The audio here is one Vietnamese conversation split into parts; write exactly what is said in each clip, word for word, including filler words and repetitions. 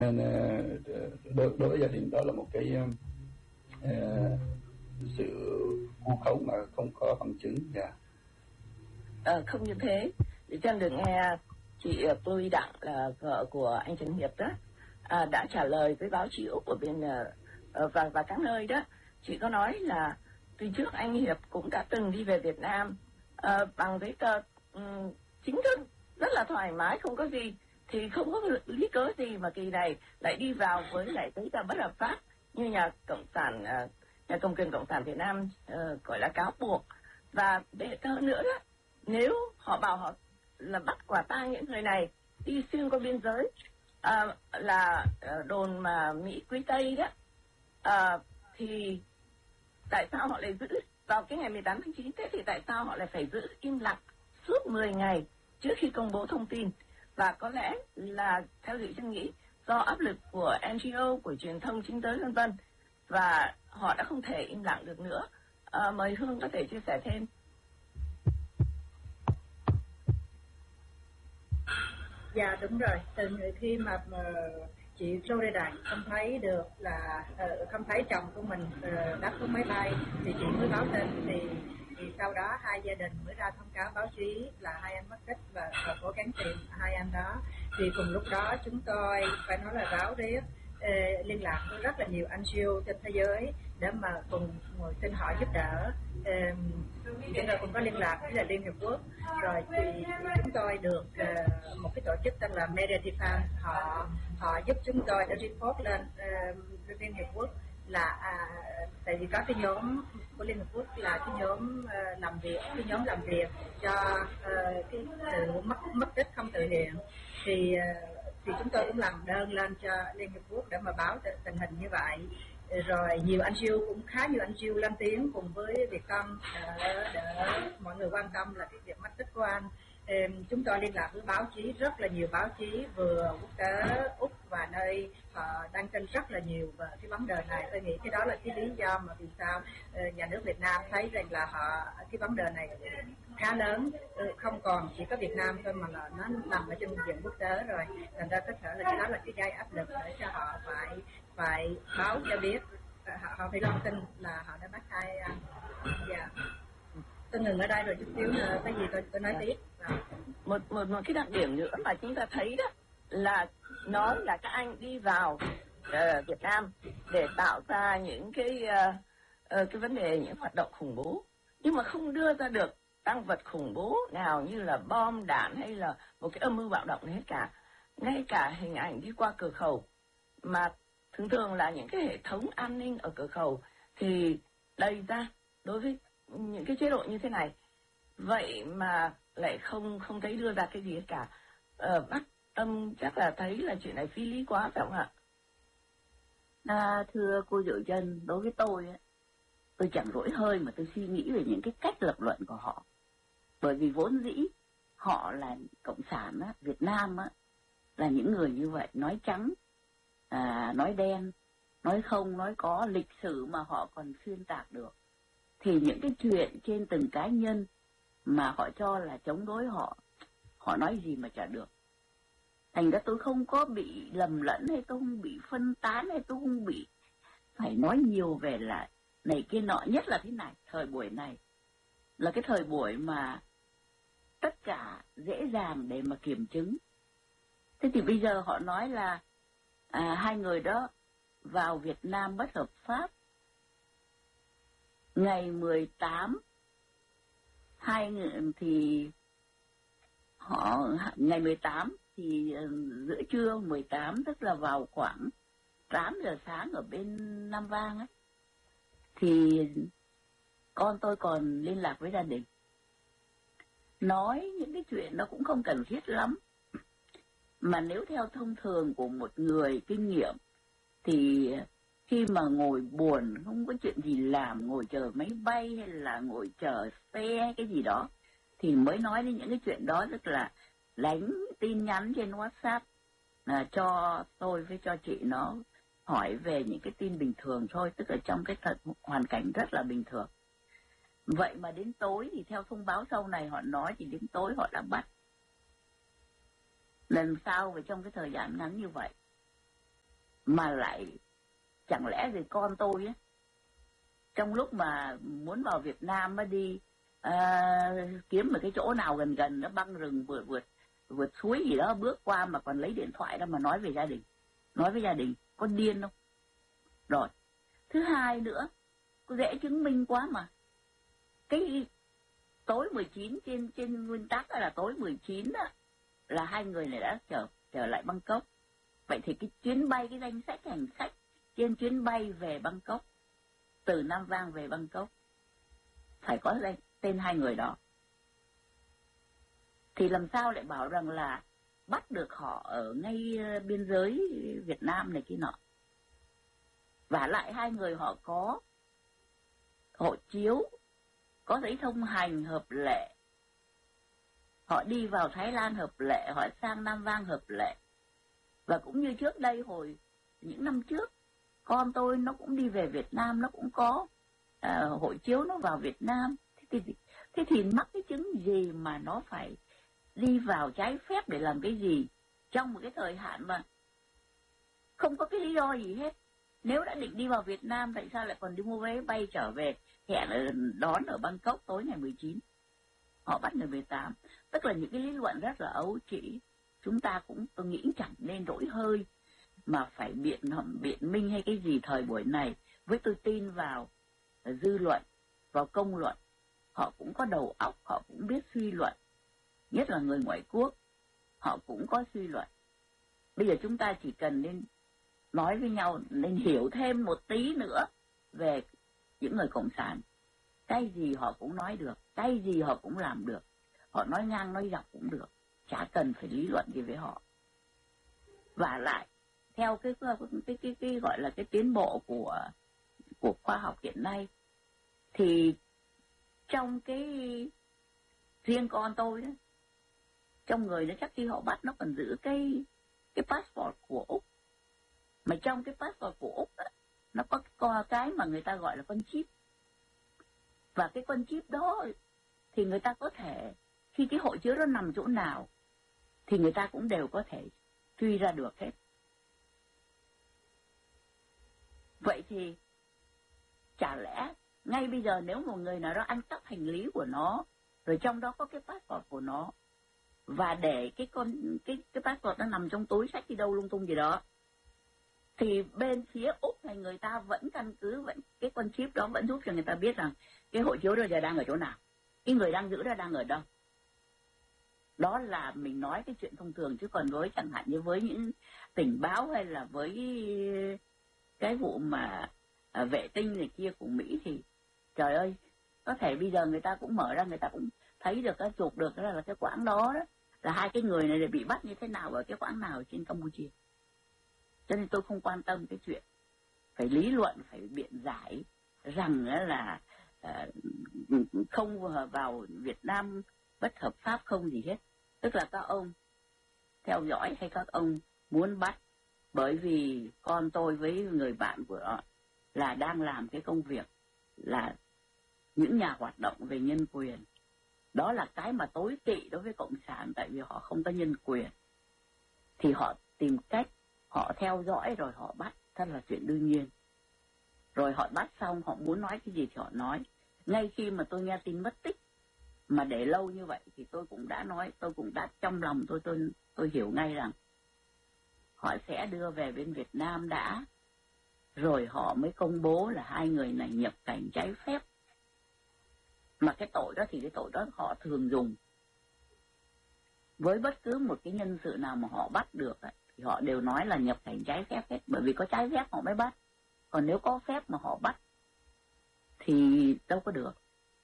Nên đối, đối với gia đình đó là một cái uh, sự vu khống mà không có bằng chứng. Yeah. À, không như thế. Để cho được nghe chị Chloe Đặng là vợ của anh Trần Hiệp đó à, đã trả lời với báo chí Úc ở bên uh, và và các nơi đó. Chị có nói là từ trước anh Hiệp cũng đã từng đi về Việt Nam uh, bằng giấy tờ um, chính thức rất là thoải mái, không có gì, thì không có lý cớ gì mà kỳ này lại đi vào với lại giấy tờ bất hợp pháp như nhà cộng sản uh, nhà cầm quyền cộng sản Việt Nam uh, gọi là cáo buộc. Và để hơn nữa đó, nếu họ bảo họ là bắt quả tang những người này đi xuyên qua biên giới uh, là uh, đồn mà Mỹ Quý Tây đó, uh, thì tại sao họ lại giữ vào cái ngày mười tám tháng chín? Thế thì tại sao họ lại phải giữ im lặng suốt mười ngày trước khi công bố thông tin? Và có lẽ là theo chị Trân nghĩ do áp lực của en giê ô, của truyền thông chính giới vân vân, và họ đã không thể im lặng được nữa. À, mời Hương có thể chia sẻ thêm. Dạ đúng rồi, từ khi mà chị Chloe Đặng không thấy được là không thấy chồng của mình đáp xuống máy bay thì chị mới báo tin, thì thì sau đó hai gia đình mới ra thông cáo báo chí là hai anh mất tích và, và cố gắng tìm hai anh đó. Thì cùng lúc đó chúng tôi phải nói là ráo riết eh, liên lạc với rất là nhiều en giê ô trên thế giới để mà cùng xin họ giúp đỡ. Eh, chúng tôi cũng có liên lạc với là Liên Hiệp Quốc, rồi thì chúng tôi được uh, một cái tổ chức tên là Media Defense, họ họ giúp chúng tôi để report lên uh, Liên Hiệp Quốc là à, tại vì có cái nhóm của Liên Hợp Quốc là cái nhóm uh, làm việc cái nhóm làm việc cho uh, cái sự mất mất tích không tự hiện, thì uh, thì chúng tôi cũng làm đơn lên cho Liên Hợp Quốc để mà báo tình hình như vậy. Rồi nhiều en giê ô cũng khá nhiều en giê ô lên tiếng cùng với Vietcom để, để mọi người quan tâm là cái việc mất tích của anh. Chúng tôi liên lạc với báo chí, rất là nhiều báo chí vừa quốc tế Úc và nơi họ đăng tin rất là nhiều về cái vấn đề này. Tôi nghĩ cái đó là cái lý do mà vì sao nhà nước Việt Nam thấy rằng là họ cái vấn đề này khá lớn, không còn chỉ có Việt Nam thôi mà là nó nằm ở trên diện quốc tế rồi. Thành ra có thể là cái đó là cái gây áp lực để cho họ phải phải báo cho biết, họ, họ phải loan tin là họ đã bắt hai anh. Dạ. Tôi ngừng ở đây rồi chút xíu nữa, cái gì tôi tôi nói tiếp. Một một một cái đặc điểm nữa mà chúng ta thấy đó là nói là các anh đi vào uh, Việt Nam để tạo ra những cái uh, uh, cái vấn đề, những hoạt động khủng bố, nhưng mà không đưa ra được tăng vật khủng bố nào như là bom đạn hay là một cái âm mưu bạo động hết cả. Ngay cả hình ảnh đi qua cửa khẩu mà thường thường là những cái hệ thống an ninh ở cửa khẩu thì đầy ra đối với những cái chế độ như thế này, vậy mà lại không không thấy đưa ra cái gì hết cả. Ờ, bác Tâm chắc là thấy là chuyện này phi lý quá phải không ạ? À, thưa cô Diệu Trân, đối với tôi tôi chẳng rỗi hơi mà tôi suy nghĩ về những cái cách lập luận của họ, bởi vì vốn dĩ họ là cộng sản á, Việt Nam á, là những người như vậy, nói trắng à, nói đen, nói không nói có, lịch sử mà họ còn xuyên tạc được. Thì những cái chuyện trên từng cá nhân mà họ cho là chống đối họ, họ nói gì mà chả được. Thành ra tôi không có bị lầm lẫn, hay tôi không bị phân tán, hay tôi không bị phải nói nhiều về là này kia nọ. Nhất là thế này, thời buổi này là cái thời buổi mà tất cả dễ dàng để mà kiểm chứng. Thế thì bây giờ họ nói là à, hai người đó vào Việt Nam bất hợp pháp ngày mười tám, hai người thì họ ngày mười tám thì giữa trưa mười tám, tức là vào khoảng tám giờ sáng ở bên Nam Vang ấy, thì con tôi còn liên lạc với gia đình, nói những cái chuyện nó cũng không cần thiết lắm, mà nếu theo thông thường của một người kinh nghiệm thì khi mà ngồi buồn không có chuyện gì làm, ngồi chờ máy bay hay là ngồi chờ xe hay cái gì đó thì mới nói đến những cái chuyện đó, tức là đánh tin nhắn trên WhatsApp là cho tôi với cho chị nó hỏi về những cái tin bình thường thôi, tức là trong cái thật hoàn cảnh rất là bình thường. Vậy mà đến tối thì theo thông báo sau này họ nói thì đến tối họ đã bắt. Lần sau và trong cái thời gian ngắn như vậy mà lại chẳng lẽ gì con tôi ấy, trong lúc mà muốn vào Việt Nam mới đi à, kiếm một cái chỗ nào gần gần nó băng rừng vượt vượt vượt suối gì đó bước qua mà còn lấy điện thoại ra mà nói về gia đình, nói với gia đình, con điên không? Rồi thứ hai nữa, có dễ chứng minh quá mà, cái tối mười chín trên trên nguyên tắc là tối mười chín á, là hai người này đã trở trở lại Bangkok. Vậy thì cái chuyến bay, cái danh sách hành khách trên chuyến bay về Bangkok, từ Nam Vang về Bangkok, phải có danh tên hai người đó. Thì làm sao lại bảo rằng là bắt được họ ở ngay biên giới Việt Nam này kia nọ. Và lại hai người họ có hộ chiếu, có giấy thông hành hợp lệ, họ đi vào Thái Lan hợp lệ, họ sang Nam Vang hợp lệ. Và cũng như trước đây, hồi những năm trước, con tôi nó cũng đi về Việt Nam, nó cũng có uh, hộ chiếu nó vào Việt Nam. Thế thì, thế thì mắc cái chứng gì mà nó phải đi vào trái phép để làm cái gì trong một cái thời hạn mà không có cái lý do gì hết. Nếu đã định đi vào Việt Nam, tại sao lại còn đi mua vé bay trở về, hẹn đón ở Bangkok tối ngày mười chín, họ bắt ngày mười tám. Tức là những cái lý luận rất là ấu trĩ. Chúng ta cũng, tôi nghĩ chẳng nên rỗi hơi mà phải biện biện minh hay cái gì thời buổi này. Với tôi tin vào dư luận, vào công luận, họ cũng có đầu óc, họ cũng biết suy luận, nhất là người ngoại quốc, họ cũng có suy luận. Bây giờ chúng ta chỉ cần nên nói với nhau, nên hiểu thêm một tí nữa về những người cộng sản. Cái gì họ cũng nói được, cái gì họ cũng làm được, họ nói ngang nói dọc cũng được, chả cần phải lý luận gì với họ. Và lại theo cái cái cái, cái, cái gọi là cái tiến bộ của của khoa học hiện nay, thì trong cái riêng con tôi đó, trong người nó chắc khi họ bắt nó còn giữ cái cái passport của Úc. Mà trong cái passport của Úc đó, nó có cái, cái mà người ta gọi là con chip. Và cái con chip đó thì người ta có thể, khi cái hộ chiếu đó nằm chỗ nào thì người ta cũng đều có thể truy ra được hết. Vậy thì chả lẽ ngay bây giờ nếu một người nào đó ăn cắp hành lý của nó, rồi trong đó có cái passport của nó, và để cái con cái cái passport nó nằm trong túi xách đi đâu lung tung gì đó, thì bên phía Úc này người ta vẫn căn cứ, vẫn cái con chip đó vẫn giúp cho người ta biết rằng cái hộ chiếu đó giờ đang ở chỗ nào, cái người đang giữ đó đang ở đâu. Đó là mình nói cái chuyện thông thường, chứ còn với chẳng hạn như với những tình báo hay là với cái vụ mà vệ tinh này kia của Mỹ thì trời ơi, có thể bây giờ người ta cũng mở ra, người ta cũng thấy được, cái chụp được đó là cái quãng đó, đó là hai cái người này bị bắt như thế nào ở cái quãng nào trên Campuchia. Cho nên tôi không quan tâm cái chuyện phải lý luận, phải biện giải rằng là không vào Việt Nam bất hợp pháp không gì hết. Tức là các ông theo dõi hay các ông muốn bắt, bởi vì con tôi với người bạn của họ là đang làm cái công việc là những nhà hoạt động về nhân quyền. Đó là cái mà tối kỵ đối với Cộng sản, tại vì họ không có nhân quyền. Thì họ tìm cách, họ theo dõi rồi họ bắt, thật là chuyện đương nhiên. Rồi họ bắt xong, họ muốn nói cái gì thì họ nói. Ngay khi mà tôi nghe tin mất tích, mà để lâu như vậy thì tôi cũng đã nói, tôi cũng đã trong lòng tôi, tôi, tôi hiểu ngay rằng họ sẽ đưa về bên Việt Nam đã, rồi họ mới công bố là hai người này nhập cảnh trái phép. Mà cái tội đó thì cái tội đó họ thường dùng với bất cứ một cái nhân sự nào mà họ bắt được thì họ đều nói là nhập cảnh trái phép hết, bởi vì có trái phép họ mới bắt. Còn nếu có phép mà họ bắt thì đâu có được.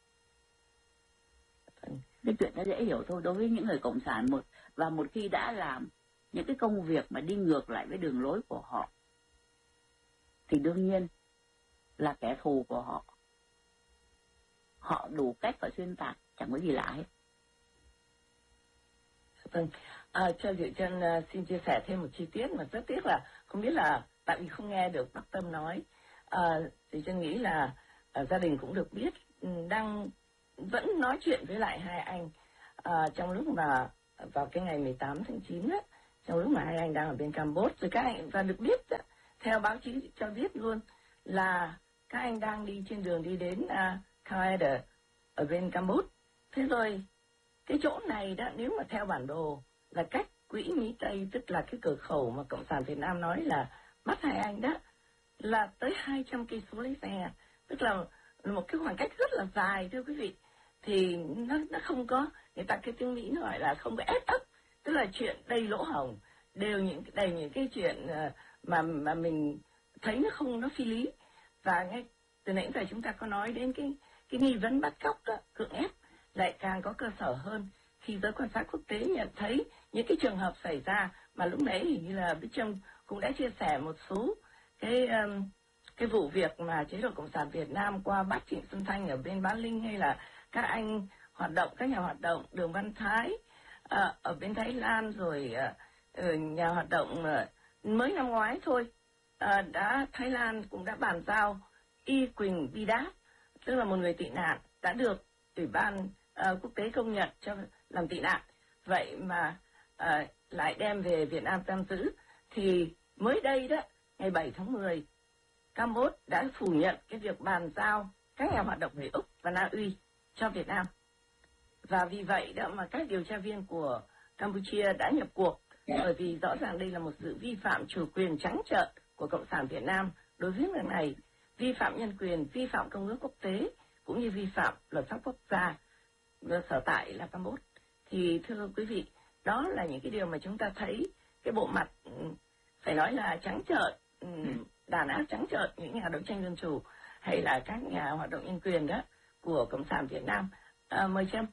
Cái chuyện đó dễ hiểu thôi đối với những người cộng sản. Một và một khi đã làm những cái công việc mà đi ngược lại với đường lối của họ thì đương nhiên là kẻ thù của họ. Họ đủ cách phải xuyên tạc, chẳng có gì lạ hết. Vâng, à, cho Diệu Trân uh, xin chia sẻ thêm một chi tiết mà rất tiếc là không biết là tại vì không nghe được bác Tâm nói. À, Diệu Trân nghĩ là uh, gia đình cũng được biết um, đang vẫn nói chuyện với lại hai anh uh, trong lúc mà vào cái ngày mười tám tháng chín á, trong lúc mà hai anh đang ở bên Campuchia, rồi các anh và được biết á, theo báo chí cho biết luôn là các anh đang đi trên đường đi đến uh, Kaeda ở bên Campuchia. Thế rồi cái chỗ này đó, nếu mà theo bản đồ là cách quỹ Mỹ Tây, tức là cái cửa khẩu mà Cộng sản Việt Nam nói là bắt hai anh đó, là tới hai trăm cây số lấy xe, tức là một cái khoảng cách rất là dài, thưa quý vị. Thì nó nó không có, người ta cái tiếng Mỹ nó gọi là không có ép ấp, tức là chuyện đầy lỗ hổng, đều những đầy những cái chuyện mà mà mình thấy nó không, nó phi lý. Và ngay từ nãy giờ chúng ta có nói đến cái cái nghi vấn bắt cóc đó, cưỡng ép, lại càng có cơ sở hơn khi giới quan sát quốc tế nhận thấy những cái trường hợp xảy ra mà lúc nãy hình như là Bích Trâm cũng đã chia sẻ một số cái um, cái vụ việc mà chế độ Cộng sản Việt Nam qua bắt Trịnh Xuân Thanh ở bên Bá Linh, hay là các anh hoạt động, các nhà hoạt động Đường Văn Thái uh, ở bên Thái Lan, rồi uh, nhà hoạt động uh, mới năm ngoái thôi uh, đã Thái Lan cũng đã bàn giao Y Quỳnh Bidat, tức là một người tị nạn đã được Ủy ban uh, quốc tế công nhận cho làm tị nạn, vậy mà uh, lại đem về Việt Nam giam giữ. Thì mới đây đó, ngày bảy tháng mười, Campuchia đã phủ nhận cái việc bàn giao các nhà hoạt động người Úc và Na Uy cho Việt Nam. Và vì vậy đó mà các điều tra viên của Campuchia đã nhập cuộc, bởi vì rõ ràng đây là một sự vi phạm chủ quyền trắng trợn của Cộng sản Việt Nam đối với nước này, vi phạm nhân quyền, vi phạm công ước quốc tế, cũng như vi phạm luật pháp quốc gia sở tại là Campuchia. Thì thưa quý vị, đó là những cái điều mà chúng ta thấy cái bộ mặt phải nói là trắng trợn, đàn áp trắng trợn những nhà đấu tranh dân chủ hay là các nhà hoạt động nhân quyền đó của Cộng sản Việt Nam. À, mời Trâm.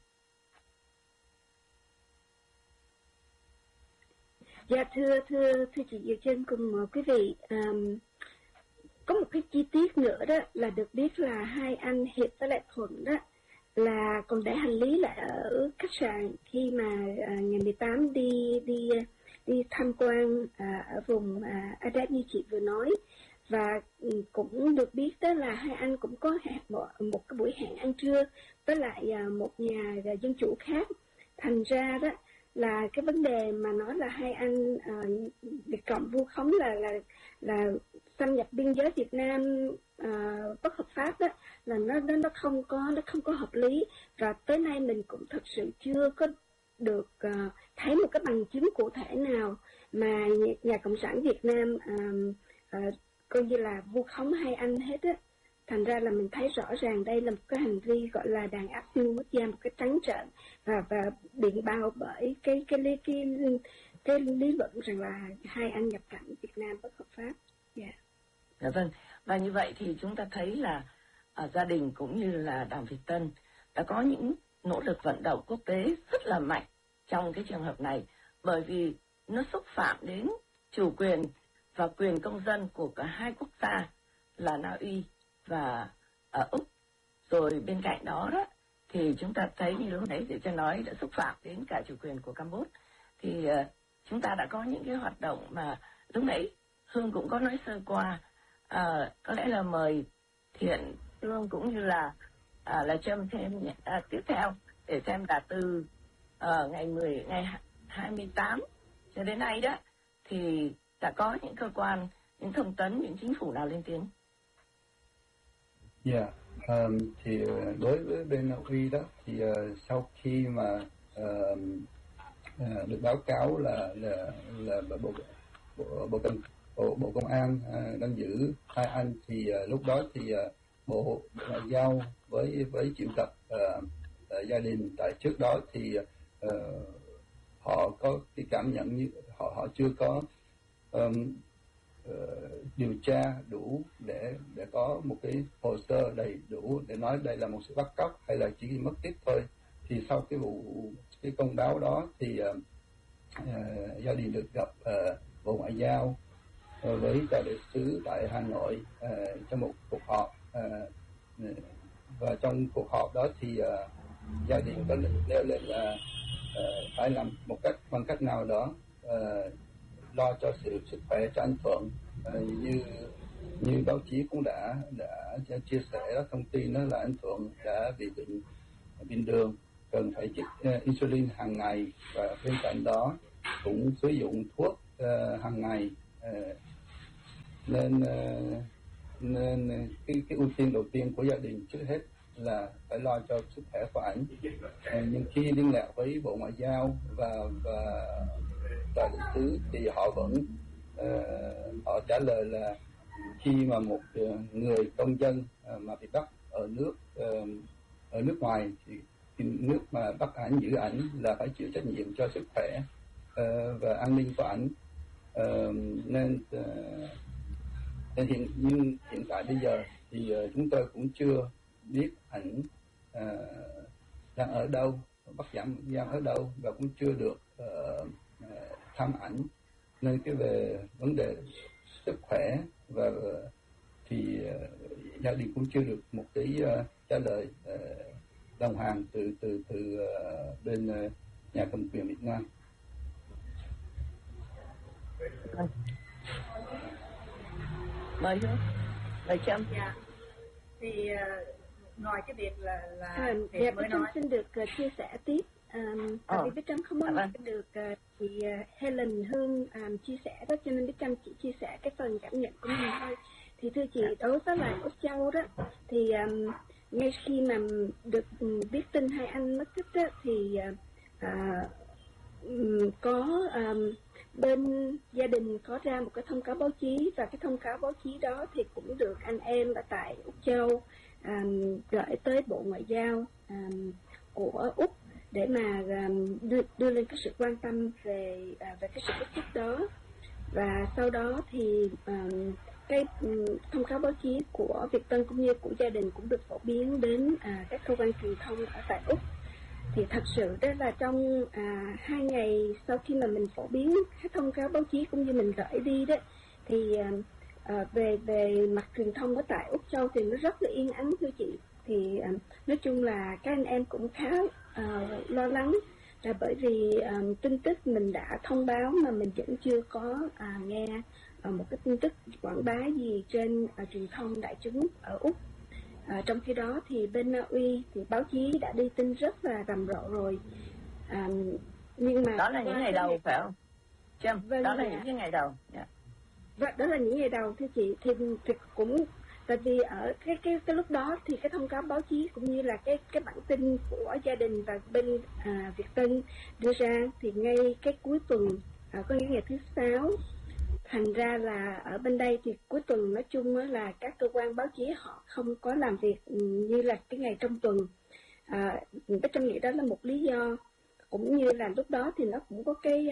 Dạ thưa thưa thưa chị Diệu Trân cùng quý vị, um, có một cái chi tiết nữa đó là được biết là hai anh Hiệp với lại Thuận đó là còn để hành lý lại ở khách sạn khi mà uh, ngày mười tám đi đi đi tham quan uh, ở vùng uh, Adet như chị vừa nói. Và um, cũng được biết đó là hai anh cũng có hẹn một, một cái buổi hẹn ăn trưa với lại uh, một nhà uh, dân chủ khác. Thành ra đó là cái vấn đề mà nói là hai anh uh, Việt Cộng vu khống là là là xâm nhập biên giới Việt Nam uh, bất hợp pháp đó, là nó nó nó không có nó không có hợp lý. Và tới nay mình cũng thật sự chưa có được uh, thấy một cái bằng chứng cụ thể nào mà nhà, nhà Cộng sản Việt Nam uh, uh, coi như là vu khống hai anh hết á. Thành ra là mình thấy rõ ràng đây là một cái hành vi gọi là đàn áp xuyên quốc gia, một cái trắng trợn và và biện bao bởi cái cái lý cái, cái, cái lý luận rằng là hai anh nhập cảnh Việt Nam bất hợp pháp. Dạ. Yeah. Dạ vâng. Và như vậy thì chúng ta thấy là ở gia đình cũng như là Đảng Việt Tân đã có những nỗ lực vận động quốc tế rất là mạnh trong cái trường hợp này, bởi vì nó xúc phạm đến chủ quyền và quyền công dân của cả hai quốc gia là Na Uy và ở Úc. Rồi bên cạnh đó đó thì chúng ta thấy như lúc nãy để cho nói đã xúc phạm đến cả chủ quyền của Campuchia. Thì uh, chúng ta đã có những cái hoạt động mà lúc nãy Hương cũng có nói sơ qua, uh, có lẽ là mời Thiện Hương cũng như là uh, là Trâm thêm uh, tiếp theo để xem là từ uh, ngày mười ngày hai mươi tám cho đến nay đó thì đã có những cơ quan, những thông tấn, những chính phủ nào lên tiếng? Dạ, yeah. um, thì đối với bên Na Uy đó thì uh, sau khi mà uh, uh, được báo cáo là là là bộ bộ bộ, bộ, bộ, bộ công an uh, đang giữ hai anh, thì uh, lúc đó thì uh, bộ, bộ ngoại giao với với triệu tập uh, uh, gia đình tại trước đó thì uh, họ có cái cảm nhận như họ họ chưa có um, uh, điều tra đủ để để có một cái hồ sơ đầy đủ để nói đây là một sự bắt cóc hay là chỉ mất tích thôi. Thì sau cái vụ cái công báo đó thì uh, uh, gia đình được gặp uh, bộ ngoại giao uh, với đại đại sứ tại Hà Nội uh, trong một cuộc họp, uh, và trong cuộc họp đó thì uh, gia đình có nêu lên là uh, phải làm một cách bằng cách nào đó uh, lo cho sự sức khỏe cho anh Thuận. uh, như như báo chí cũng đã đã chia sẻ đó, thông tin đó là anh Thuận đã bị bệnh bệnh đường, cần phải chích uh, insulin hàng ngày, và bên cạnh đó cũng sử dụng thuốc uh, hàng ngày. uh, nên nên cái cái ưu tiên đầu tiên của gia đình trước hết là phải lo cho sức khỏe của ảnh. Nhưng khi liên lạc với Bộ Ngoại giao và và đại sứ sứ thì họ vẫn uh, họ trả lời là khi mà một uh, người công dân uh, mà bị bắt ở nước uh, ở nước ngoài thì nước mà bắt ảnh giữ ảnh là phải chịu trách nhiệm cho sức khỏe uh, và an ninh của ảnh. Uh, nên uh, nên hiện nhưng hiện tại bây giờ thì uh, chúng tôi cũng chưa biết ảnh uh, đang ở đâu, bắt giam giam ở đâu, và cũng chưa được uh, uh, thăm ảnh, nên cái về vấn đề sức khỏe và uh, thì uh, gia đình cũng chưa được một cái uh, trả lời uh, đồng hành từ từ từ uh, bên uh, nhà cầm quyền Việt Nam. Mời Hương, mời Trâm. Dạ. Thì uh, ngoài cái việc là là à, dạ, Bích Trâm xin được uh, chia sẻ tiếp. Um, tại vì Bích Trâm không có à, được uh, chị uh, Helen Hương um, chia sẻ đó, cho nên Bích Trâm chỉ chia sẻ cái phần cảm nhận của mình thôi. Thì thưa chị, đối với lại Úc Châu đó, thì um, ngay khi mà được um, biết tin hai anh mất tích đó, thì uh, uh, um, có um, bên gia đình có ra một cái thông cáo báo chí, và cái thông cáo báo chí đó thì cũng được anh em ở tại Úc Châu um, gửi tới Bộ Ngoại giao um, của Úc để mà um, đưa, đưa lên cái sự quan tâm về uh, về cái sự mất tích đó. Và sau đó thì um, cái um, thông cáo báo chí của Việt Tân cũng như của gia đình cũng được phổ biến đến uh, các cơ quan truyền thông ở tại Úc. Thì thật sự đó là trong à, hai ngày sau khi mà mình phổ biến cái thông cáo báo chí cũng như mình gửi đi đó, thì à, về về mặt truyền thông ở tại Úc Châu thì nó rất là yên ắng thưa chị. Thì à, nói chung là các anh em cũng khá à, lo lắng, là bởi vì à, tin tức mình đã thông báo mà mình vẫn chưa có à, nghe à, một cái tin tức quảng bá gì trên à, truyền thông đại chúng ở Úc. À, trong khi đó thì bên Na Uy thì báo chí đã đi tin rất là rầm rộ rồi. À, nhưng mà đó là những ngày đầu phải không? Trâm, vâng, đó là dạ. những cái ngày đầu. Yeah. Vâng, đó là những ngày đầu thưa chị. Thì, thì cũng tại vì ở cái cái cái lúc đó thì cái thông cáo báo chí cũng như là cái cái bản tin của gia đình và bên à, Việt Tân đưa ra thì ngay cái cuối tuần, à, có những ngày thứ sáu. Thành ra là ở bên đây thì cuối tuần nói chung là các cơ quan báo chí họ không có làm việc như là cái ngày trong tuần. À, Bích Trâm nghĩ đó là một lý do, cũng như là lúc đó thì nó cũng có cái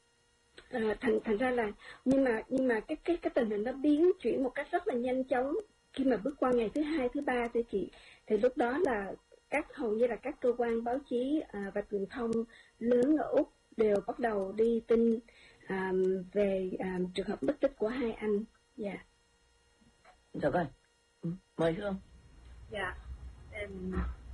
à, thành thành ra là nhưng mà nhưng mà cái cái cái tình hình nó biến chuyển một cách rất là nhanh chóng khi mà bước qua ngày thứ hai thứ ba thưa chị. Thì lúc đó là các hầu như là các cơ quan báo chí à, và truyền thông lớn ở Úc đều bắt đầu đi tin À, về à, trường hợp mất tích của hai anh. Dạ. Được rồi. Ừ. Mời Hương. Dạ. Um,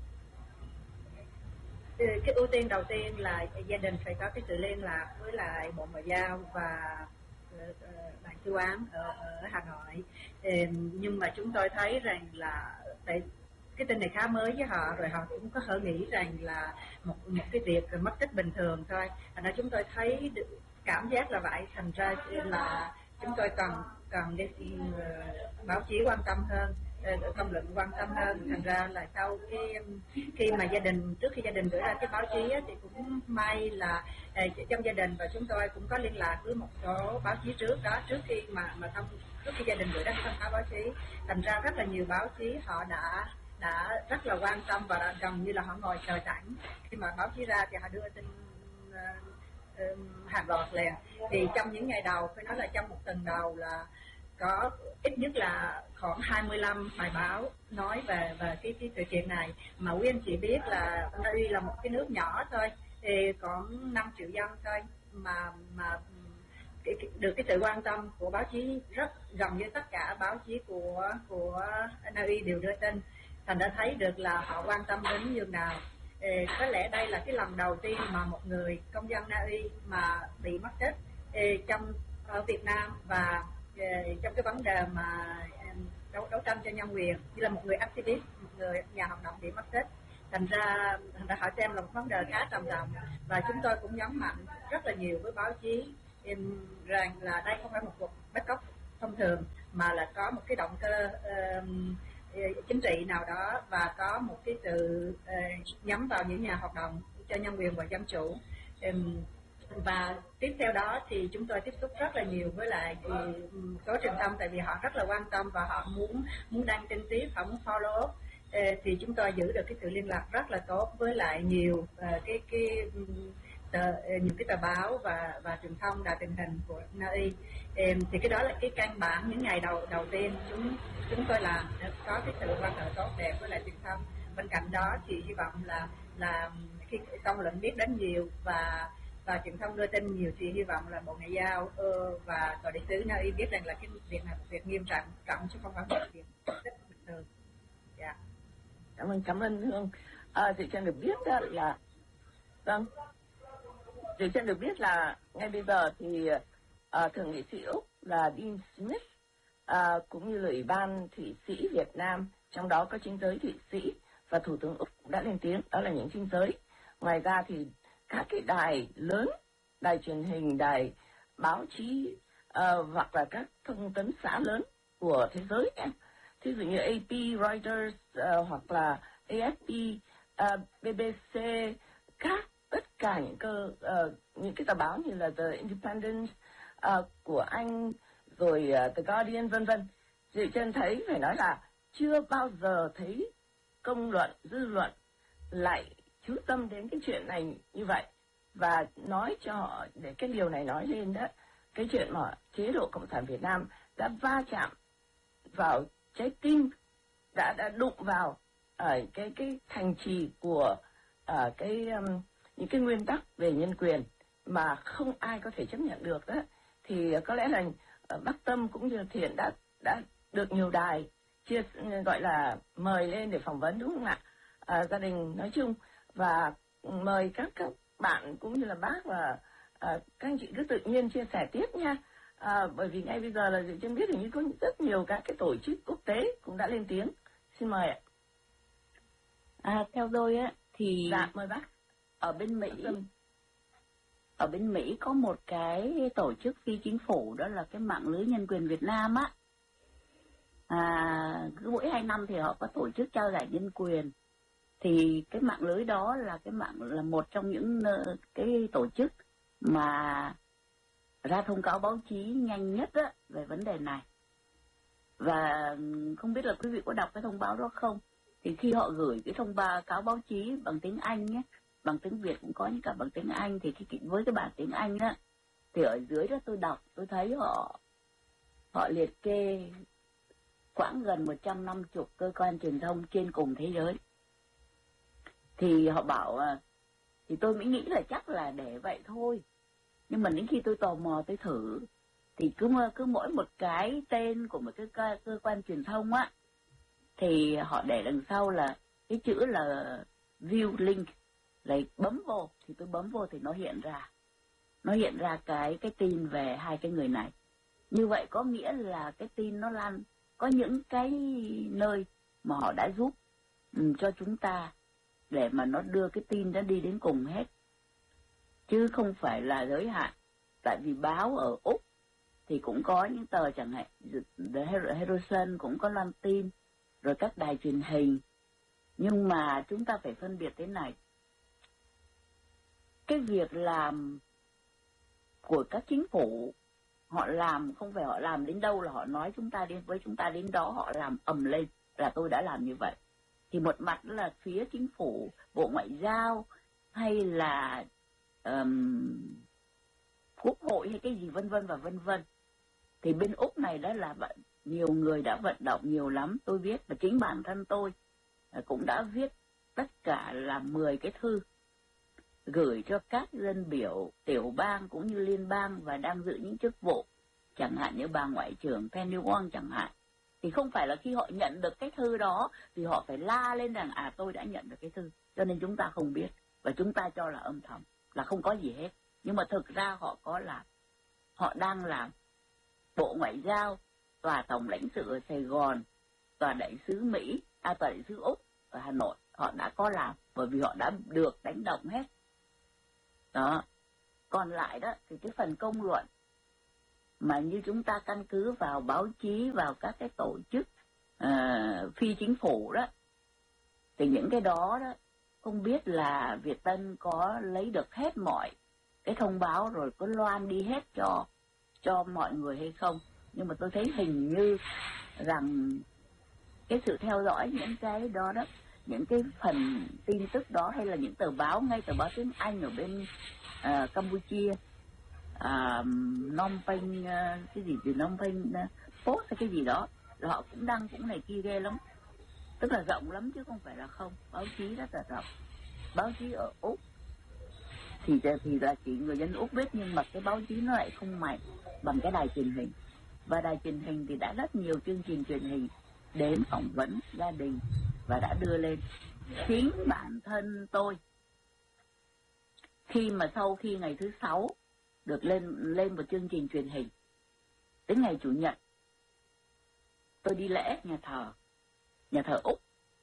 cái ưu tiên đầu tiên là gia đình phải có cái sự liên lạc với lại Bộ Ngoại giao và uh, đại sứ quán ở, ở Hà Nội. Um, nhưng mà chúng tôi thấy rằng là tại cái tin này khá mới với họ, rồi họ cũng có hơi nghĩ rằng là một một cái việc mất tích bình thường thôi. Thành ra chúng tôi thấy được cảm giác là vậy, thành ra là chúng tôi cần cần cái uh, báo chí quan tâm hơn, uh, công luận quan tâm hơn. Thành ra là sau cái khi mà gia đình trước khi gia đình gửi ra cái báo chí á, thì cũng may là uh, trong gia đình và chúng tôi cũng có liên lạc với một số báo chí trước đó, trước khi mà mà thông trước khi gia đình gửi ra cái thông cáo báo chí. Thành ra rất là nhiều báo chí họ đã đã rất là quan tâm và gần như là họ ngồi chờ sẵn khi mà báo chí ra thì họ đưa tin uh, hàng loạt liền. Thì trong những ngày đầu, phải nói là trong một tuần đầu là có ít nhất là khoảng hai mươi lăm bài báo nói về về cái cái sự kiện này. Mà quý anh chị biết là đây là một cái nước nhỏ thôi, thì còn năm triệu dân thôi, mà mà cái, cái, được cái sự quan tâm của báo chí rất gần như tất cả báo chí của của Na Uy đều đưa tin. Thành đã thấy được là họ quan tâm đến như nào. Ê, có lẽ đây là cái lần đầu tiên mà một người công dân Na Uy mà bị mất tích ê, trong ở Việt Nam, và ê, trong cái vấn đề mà đấu đấu tranh cho nhân quyền, như là một người activist, một người nhà hoạt động bị mất tích. Thành ra thành ra họ xem là một vấn đề khá trầm trọng, và chúng tôi cũng nhấn mạnh rất là nhiều với báo chí em, rằng là đây không phải một cuộc bắt cóc thông thường, mà là có một cái động cơ uh, chính trị nào đó và có một cái sự uh, nhắm vào những nhà hoạt động cho nhân quyền và dân chủ. Um, và tiếp theo đó thì chúng tôi tiếp xúc rất là nhiều với lại số truyền thông, tại vì họ rất là quan tâm và họ muốn muốn đăng tin tiếp, họ muốn follow up. Thì chúng tôi giữ được cái sự liên lạc rất là tốt với lại nhiều uh, cái cái tờ, những cái tờ báo và và truyền thông đài truyền hình của en a i. Thì cái đó là cái căn bản những ngày đầu đầu tiên chúng chúng tôi làm, có cái sự quan hệ tốt đẹp với lại truyền thông. Bên cạnh đó thì hy vọng là là khi công luận biết đến nhiều và và truyền thông đưa tin nhiều thì hy vọng là Bộ Ngoại giao uh, và tòa đại sứ en a i biết rằng là cái việc này là một việc nghiêm trọng trọng chứ không phải một việc rất bình thường. Yeah. Cảm ơn cảm ơn Hương. À, chị Trân được biết đó là vâng, chị Trân được biết là ngay bây giờ thì à, thượng nghị sĩ Úc là Dean Smith à, cũng như là Ủy ban Thụy Sĩ Việt Nam, trong đó có chính giới Thụy Sĩ và Thủ tướng Úc cũng đã lên tiếng, đó là những chính giới. Ngoài ra thì các cái đài lớn, đài truyền hình, đài báo chí uh, hoặc là các thông tấn xã lớn của thế giới nha. Thí dụ như a pê, Reuters uh, hoặc là a ép pê, uh, bê bê xê, các tất cả những cơ uh, những cái tờ báo như là The Independent uh, của Anh, rồi uh, The Guardian vân vân. Chị Trân thấy phải nói là chưa bao giờ thấy công luận, dư luận lại chú tâm đến cái chuyện này như vậy và nói cho họ để cái điều này nói lên đó, cái chuyện mà chế độ Cộng sản Việt Nam đã va chạm vào trái tim, đã đã đụng vào ở uh, cái cái thành trì của uh, cái um, những cái nguyên tắc về nhân quyền mà không ai có thể chấp nhận được đó. Thì uh, có lẽ là uh, Bắc Tâm cũng như Thiện đã đã được nhiều đài chia gọi là mời lên để phỏng vấn, đúng không ạ? Uh, gia đình nói chung, và mời các các bạn cũng như là bác và uh, các anh chị cứ tự nhiên chia sẻ tiếp nha. À, bởi vì ngay bây giờ là chị Trân biết hình như có rất nhiều các cái tổ chức quốc tế cũng đã lên tiếng. Xin mời ạ. À, theo tôi á thì dạ, mời bác. Ở bên Mỹ ở bên Mỹ có một cái tổ chức phi chính phủ, đó là cái mạng lưới nhân quyền Việt Nam á. À, cứ mỗi hai năm thì họ có tổ chức trao giải nhân quyền. Thì cái mạng lưới đó là cái mạng là một trong những cái tổ chức mà ra thông cáo báo chí nhanh nhất á, về vấn đề này. Và không biết là quý vị có đọc cái thông báo đó không? Thì khi họ gửi cái thông báo báo chí bằng tiếng Anh ấy, bằng tiếng Việt cũng có, những cả bằng tiếng Anh, thì cái với cái bản tiếng Anh á, thì ở dưới đó tôi đọc, tôi thấy họ họ liệt kê khoảng gần một trăm năm mươi cơ quan truyền thông trên cùng thế giới. Thì họ bảo, thì tôi mới nghĩ là chắc là để vậy thôi. Nhưng mà đến khi tôi tò mò tôi thử, thì cứ cứ mỗi một cái tên của một cái cơ, cơ quan truyền thông á, thì họ để đằng sau là cái chữ là view link, lại bấm vô, thì tôi bấm vô thì nó hiện ra, nó hiện ra cái cái tin về hai cái người này. Như vậy có nghĩa là cái tin nó lan, có những cái nơi mà họ đã giúp um, cho chúng ta để mà nó đưa cái tin đó đi đến cùng hết, chứ không phải là giới hạn. Tại vì báo ở Úc thì cũng có những tờ chẳng hạn The Herald cũng có loan tin, rồi các đài truyền hình. Nhưng mà chúng ta phải phân biệt thế này, cái việc làm của các chính phủ, họ làm không phải họ làm đến đâu là họ nói chúng ta đến với chúng ta đến đó, họ làm ầm lên là tôi đã làm như vậy. Thì một mặt là phía chính phủ, Bộ Ngoại giao hay là um, Quốc hội hay cái gì vân vân và vân vân. Thì bên Úc này đó là nhiều người đã vận động nhiều lắm, tôi biết, và chính bản thân tôi cũng đã viết tất cả là mười cái thư gửi cho các dân biểu tiểu bang cũng như liên bang và đang giữ những chức vụ, chẳng hạn như bà Ngoại trưởng Penny Wong chẳng hạn. Thì không phải là khi họ nhận được cái thư đó thì họ phải la lên rằng à tôi đã nhận được cái thư, cho nên chúng ta không biết và chúng ta cho là âm thầm, là không có gì hết. Nhưng mà thực ra họ có làm, họ đang làm. Bộ Ngoại giao, Tòa Tổng lãnh sự ở Sài Gòn, Tòa đại sứ Mỹ, à, Tòa đại sứ Úc ở Hà Nội, họ đã có làm, bởi vì họ đã được đánh động hết. Đó. Còn lại đó thì cái phần công luận mà như chúng ta căn cứ vào báo chí, vào các cái tổ chức uh, phi chính phủ đó, thì những cái đó đó không biết là Việt Tân có lấy được hết mọi cái thông báo rồi có loan đi hết cho cho mọi người hay không. Nhưng mà tôi thấy hình như rằng cái sự theo dõi những cái đó đó, những cái phần tin tức đó, hay là những tờ báo, ngay tờ báo tiếng Anh ở bên uh, Campuchia, uh, Phnom Penh, uh, cái gì từ Phnom Penh uh, Post hay cái gì đó, là họ cũng đăng cũng này kia ghê lắm, tức là rộng lắm chứ không phải là không, báo chí rất là rộng. Báo chí ở Úc thì thì là chỉ người dân Úc biết, nhưng mà cái báo chí nó lại không mạnh bằng cái đài truyền hình. Và đài truyền hình thì đã rất nhiều chương trình truyền hình đến phỏng vấn gia đình và đã đưa lên. Chính bản thân tôi, khi mà sau khi ngày thứ sáu được lên lên một chương trình truyền hình, đến ngày chủ nhật tôi đi lễ nhà thờ nhà thờ Úc,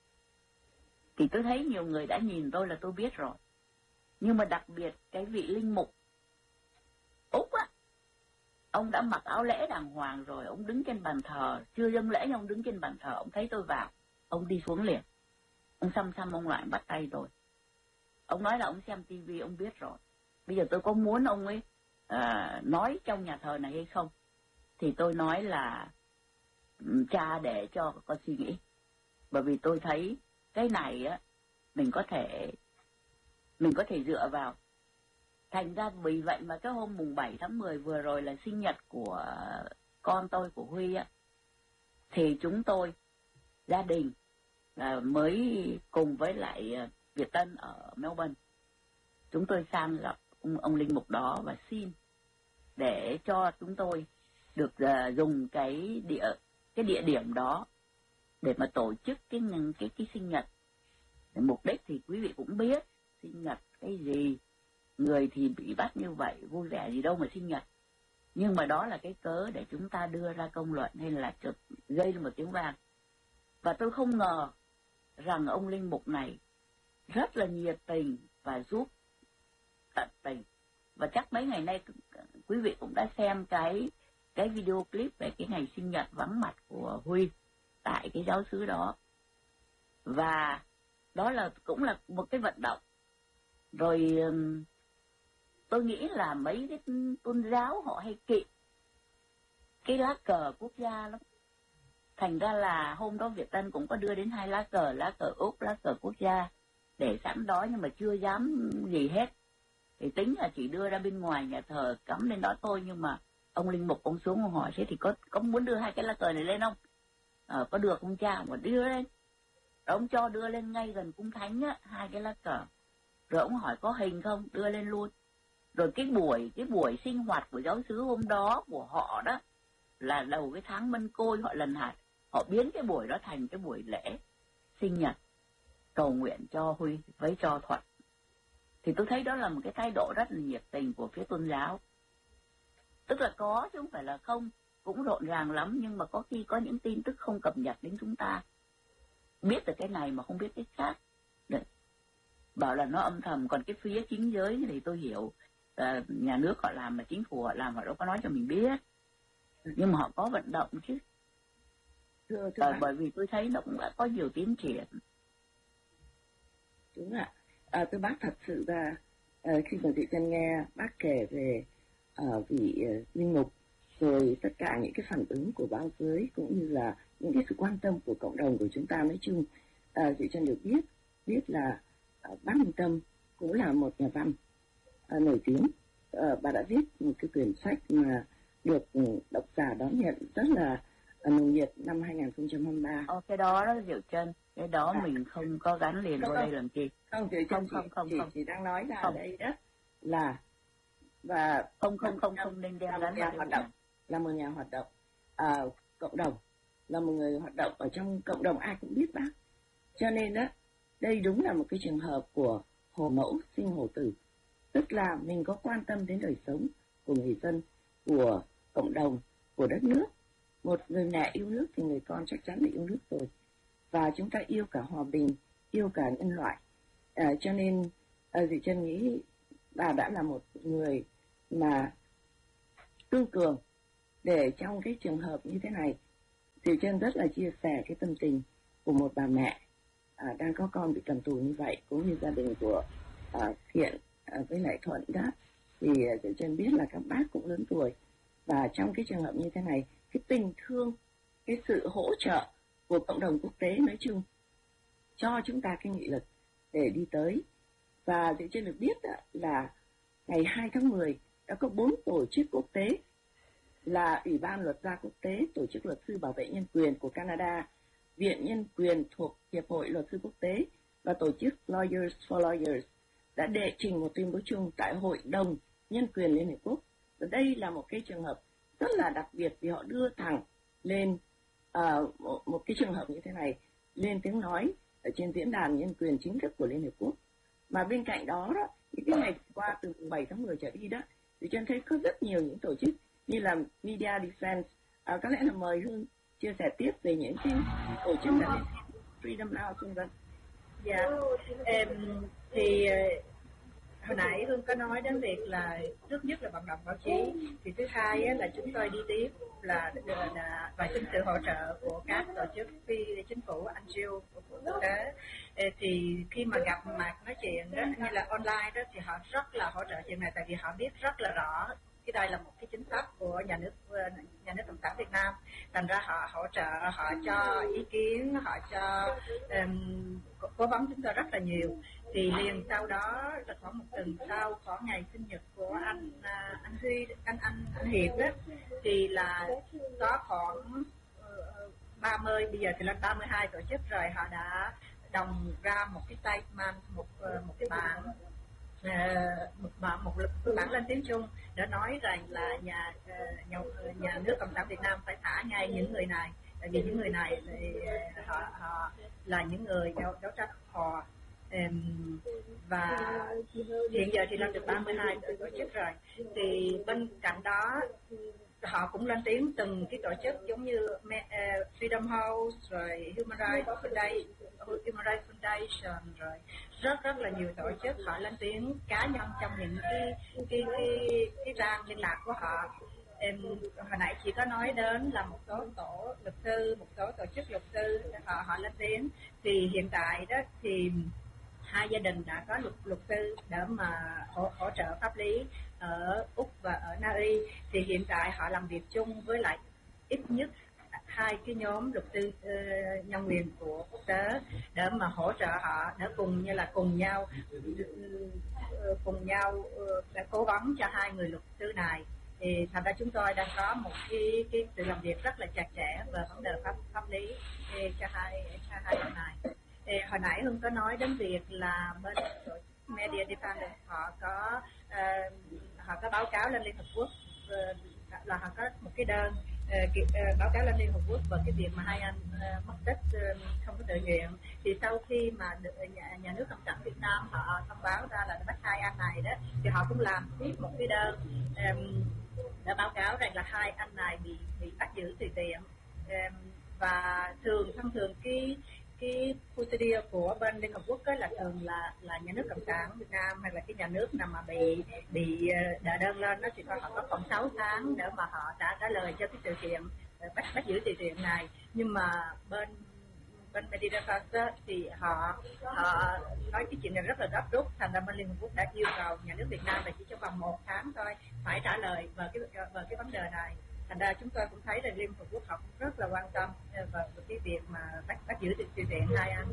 thì tôi thấy nhiều người đã nhìn tôi là tôi biết rồi. Nhưng mà đặc biệt cái vị linh mục Úc á, ông đã mặc áo lễ đàng hoàng rồi, ông đứng trên bàn thờ, chưa dâng lễ nhưng ông đứng trên bàn thờ, ông thấy tôi vào, ông đi xuống liền, ông xăm xăm ông lại bắt tay tôi. Ông nói là ông xem tivi, ông biết rồi. Bây giờ tôi có muốn ông ấy à, nói trong nhà thờ này hay không, thì tôi nói là cha để cho con suy nghĩ. Bởi vì tôi thấy cái này á, mình có thể mình có thể dựa vào. Thành ra vì vậy mà cái hôm mùng bảy tháng mười vừa rồi là sinh nhật của con tôi, của Huy á, thì chúng tôi gia đình là mới cùng với lại Việt Tân ở Melbourne, chúng tôi sang gặp ông, ông linh mục đó và xin để cho chúng tôi được uh, dùng cái địa cái địa điểm đó để mà tổ chức cái cái cái sinh nhật. Mục đích thì quý vị cũng biết, sinh nhật cái gì, người thì bị bắt như vậy, vui vẻ gì đâu mà sinh nhật. Nhưng mà đó là cái cớ để chúng ta đưa ra công luận hay là gây một tiếng vang. Và tôi không ngờ rằng ông linh mục này rất là nhiệt tình và giúp tận tình. Và chắc mấy ngày nay quý vị cũng đã xem cái cái video clip về cái ngày sinh nhật vắng mặt của Huy tại cái giáo xứ đó. Và đó là cũng là một cái vận động. Rồi tôi nghĩ là mấy cái tôn giáo họ hay kỵ cái lá cờ quốc gia lắm. Thành ra là hôm đó Việt Tân cũng có đưa đến hai lá cờ, lá cờ Úc, lá cờ quốc gia để sẵn đó, nhưng mà chưa dám gì hết. Thì tính là chỉ đưa ra bên ngoài nhà thờ cắm lên đó thôi. Nhưng mà ông linh mục ông xuống ông hỏi thế thì có có muốn đưa hai cái lá cờ này lên không? Ờ, có được không cha? Mà đưa lên. Rồi ông cho đưa lên ngay gần cung thánh á, hai cái lá cờ. Rồi ông hỏi có hình không? Đưa lên luôn. Rồi cái buổi cái buổi sinh hoạt của giáo xứ hôm đó của họ đó là đầu cái tháng Mân Côi, họ lần hạt họ biến cái buổi đó thành cái buổi lễ sinh nhật cầu nguyện cho Huy với cho Thuận. Thì tôi thấy đó là một cái thái độ rất là nhiệt tình của phía tôn giáo. Tức là có chứ không phải là không, cũng rộn ràng lắm, nhưng mà có khi có những tin tức không cập nhật đến chúng ta. Biết được cái này mà không biết cái khác. Đấy. Bảo là nó âm thầm, còn cái phía chính giới thì tôi hiểu, à, nhà nước họ làm mà chính phủ họ làm, họ đâu có nói cho mình biết. Nhưng mà họ có vận động chứ. Thưa, thưa à, bởi vì tôi thấy nó cũng đã có nhiều tiến triển. Đúng ạ. À, thưa bác, thật sự là à, khi mà chị Tân nghe bác kể về à, vị uh, linh mục, rồi tất cả những cái phản ứng của báo giới cũng như là những cái sự quan tâm của cộng đồng của chúng ta nói chung, à, chị Tân được biết biết là à, bác Minh Tâm cũng là một nhà văn à, nổi tiếng. À, bà đã viết một cái quyển sách mà được độc giả đón nhận rất là nồng nhiệt năm hai nghìn không trăm hai mươi ba. Ờ, cái đó đó Diệu Trân, cái đó à. Mình không có gắn liền vô đây làm chi. Không, chị, không, chị, không, không, chị, không. chị đang nói là không. ở đây đó là và không không không không nên đem gắn vào hoạt động, là một nhà hoạt động à, cộng đồng, là một người hoạt động ở trong cộng đồng, ai cũng biết bác. Cho nên đó, đây đúng là một cái trường hợp của hồ mẫu sinh hồ tử, tức là mình có quan tâm đến đời sống của người dân, của cộng đồng, của đất nước. Một người mẹ yêu nước thì người con chắc chắn là yêu nước rồi, và chúng ta yêu cả hòa bình, yêu cả nhân loại. À, cho nên à, Diệu Trân nghĩ bà đã là một người mà cương cường để trong cái trường hợp như thế này, Diệu Chân rất là chia sẻ cái tâm tình của một bà mẹ à, đang có con bị cầm tù như vậy, cũng như gia đình của à, Thiện à, với lại Thuận đó. Thì Diệu Chân biết là các bác cũng lớn tuổi, và trong cái trường hợp như thế này, cái tình thương, cái sự hỗ trợ của cộng đồng quốc tế nói chung cho chúng ta cái nghị lực để đi tới. Và Diệu Chân được biết là ngày hai tháng mười đã có bốn tổ chức quốc tế là Ủy ban Luật gia Quốc tế, Tổ chức Luật sư Bảo vệ Nhân quyền của Canada, Viện Nhân quyền thuộc Hiệp hội Luật sư Quốc tế và Tổ chức Lawyers for Lawyers đã đệ trình một tuyên bố chung tại Hội đồng Nhân quyền Liên Hợp Quốc. Và đây là một cái trường hợp rất là đặc biệt vì họ đưa thẳng lên uh, một, một cái trường hợp như thế này lên tiếng nói ở trên diễn đàn nhân quyền chính thức của Liên Hợp Quốc. Mà bên cạnh đó, đó những cái ngày qua từ bảy tháng mười trở đi đó, thì Chân thấy có rất nhiều những tổ chức như là Media Defense, à, có lẽ là mời Hương chia sẻ tiếp về những cái tổ chức là Freedom Now xung quanh. Dạ, em thì hồi nãy Hương có nói đến việc là trước nhất là vận động báo chí, thì thứ hai á, là chúng tôi đi tiếp là, là, là và xin sự hỗ trợ của các tổ chức phi chính phủ, en giê ô của quốc tế. Thì khi mà gặp mặt nói chuyện đó, như là online đó, thì họ rất là hỗ trợ chuyện này, tại vì họ biết rất là rõ cái đây là một cái chính sách của nhà nước nhà nước Cộng sản Việt Nam, thành ra họ hỗ trợ, họ cho ý kiến, họ cho um, cố vấn chúng tôi rất là nhiều. Thì liền sau đó là khoảng một tuần sau, khoảng ngày sinh nhật của anh anh Huy anh anh, anh Hiệp đó, thì là có khoảng ba mươi, bây giờ thì lên ba mươi hai tổ chức rồi, họ đã đồng ra một cái statement, một một cái bản một bản một lực bản lên tiếng chung để nói rằng là nhà nhà, nhà nước Cộng sản Việt Nam phải thả ngay những người này, tại vì những người này thì họ họ là những người đấu, đấu tranh họ. Và hiện giờ thì lên được ba mươi hai tổ chức rồi. Thì bên cạnh đó họ cũng lên tiếng từng cái tổ chức giống như uh, Freedom House, rồi Human Rights Foundation, Human Rights Foundation, rồi rất rất là nhiều tổ chức họ lên tiếng cá nhân trong những cái cái cái, cái trang liên lạc của họ. Em hồi nãy chỉ có nói đến là một số tổ luật sư, một số tổ chức luật sư họ họ lên tiếng. Thì hiện tại đó thì hai gia đình đã có luật luật sư để mà hỗ, hỗ trợ pháp lý ở Úc và ở Na Uy. Thì hiện tại họ làm việc chung với lại ít nhất hai cái nhóm luật sư uh, nhân quyền của quốc tế để mà hỗ trợ họ, để cùng như là cùng nhau uh, cùng nhau uh, để cố vấn cho hai người luật sư này. Thì thành ra chúng tôi đang có một cái cái sự làm việc rất là chặt chẽ về vấn đề pháp pháp lý cho hai cho hai bên này. Thì hồi nãy Hương có nói đến việc là bên tổ chức Media Defense họ có uh, họ có báo cáo lên Liên Hợp Quốc, uh, là họ có một cái đơn uh, uh, báo cáo lên Liên Hợp Quốc về cái việc mà hai anh uh, mất tích uh, không có tự nguyện. Thì sau khi mà được, nhà, nhà nước Cộng sản Việt Nam họ thông báo ra là bắt hai anh này đó, thì họ cũng làm tiếp một cái đơn um, đã báo cáo rằng là hai anh này bị bị bắt giữ tùy tiện. Um, và thường thông thường cái cái procedure của bên Liên Hợp Quốc đó là thường là là nhà nước Cộng sản Việt Nam hay là cái nhà nước nào mà bị bị đợi đơn lên, nó chỉ có họ có khoảng sáu tháng để mà họ trả trả lời cho cái sự kiện bắt bắt giữ tùy tiện này. Nhưng mà bên bên Medidefense thì họ họ nói cái chuyện này rất là gấp rút, thành ra bên Liên Hợp Quốc đã yêu cầu nhà nước Việt Nam là chỉ trong vòng một tháng thôi phải trả lời về cái về cái vấn đề này. Thành ra chúng tôi cũng thấy là Liên Hợp Quốc họ cũng rất là quan tâm vào cái việc mà bắt bắt giữ tùy tiện hai anh.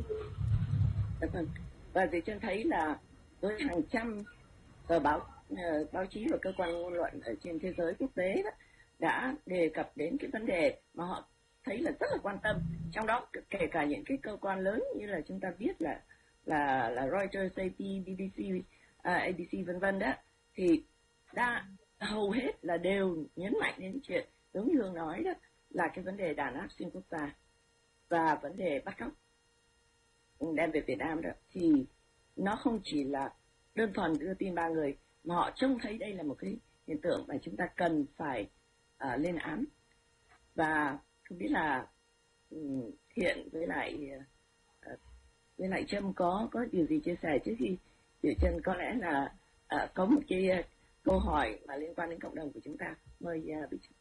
Và thì Chân thấy là với hàng trăm tờ báo báo chí và cơ quan ngôn luận ở trên thế giới quốc tế đó, đã đề cập đến cái vấn đề mà họ thấy là rất là quan tâm, trong đó kể cả những cái cơ quan lớn như là chúng ta biết là là là Reuters, a pê, bê bê xê, uh, a bê xê vân vân đó, thì đã hầu hết là đều nhấn mạnh đến chuyện giống như Hương nói đó, là cái vấn đề đàn áp xuyên quốc gia và vấn đề bắt cóc đem về Việt Nam đó, thì nó không chỉ là đơn thuần đưa tin ba người, mà họ trông thấy đây là một cái hiện tượng mà chúng ta cần phải uh, lên án. Và không biết là um, Thiện với lại uh, với lại Trâm có có điều gì chia sẻ trước khi Diệu Chân có lẽ là uh, có một cái uh, câu hỏi mà liên quan đến cộng đồng của chúng ta. Mời uh, Bích Trâm.